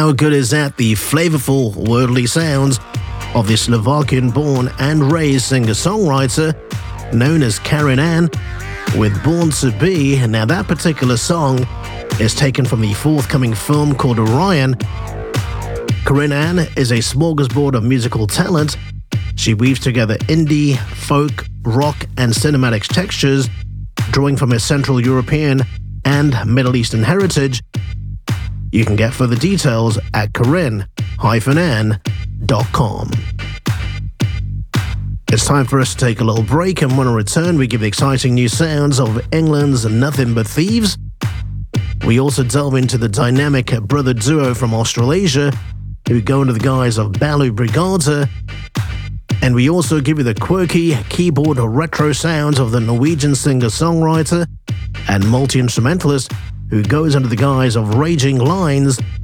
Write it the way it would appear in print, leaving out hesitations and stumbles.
How good is that? The flavorful, worldly sounds of the Slovakian-born and raised singer-songwriter known as Karin Ann with Born to Be. Now that particular song is taken from the forthcoming film called Orion. Karin Ann is a smorgasbord of musical talent. She weaves together indie, folk, rock, and cinematic textures, drawing from her Central European and Middle Eastern heritage. You can get further details at karin-ann.com. It's time for us to take a little break, and when we return, we give the exciting new sounds of England's Nothing But Thieves. We also delve into the dynamic brother duo from Australasia who go under the guise of Balu Brigada. And we also give you the quirky keyboard retro sounds of the Norwegian singer-songwriter and multi-instrumentalist who goes under the guise of Raging Lines.